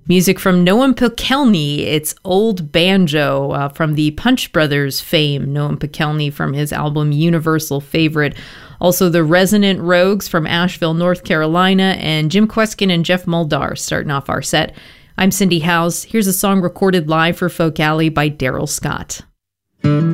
Music from Noam Pikelny. It's Old Banjo from the Punch Brothers fame. Noam Pikelny from his album Universal Favorite. Also the Resonant Rogues from Asheville, North Carolina, and Jim Kweskin and Jeff Muldaur starting off our set. I'm Cindy Howes. Here's a song recorded live for Folk Alley by Daryl Scott.